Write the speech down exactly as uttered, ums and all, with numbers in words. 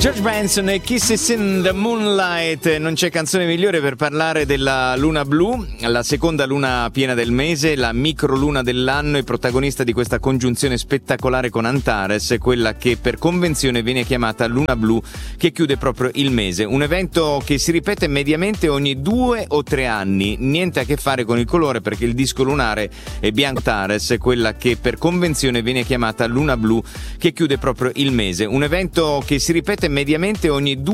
George Benson e Kisses in the Moonlight. Non c'è canzone migliore per parlare della luna blu, la seconda luna piena del mese, la microluna dell'anno, e protagonista di questa congiunzione spettacolare con Antares, quella che per convenzione viene chiamata luna blu, che chiude proprio il mese. Un evento che si ripete mediamente ogni due o tre anni, niente a che fare con il colore, perché il disco lunare è bianco. Antares, quella che per convenzione viene chiamata luna blu, che chiude proprio il mese. Un evento che si ripete mediamente ogni due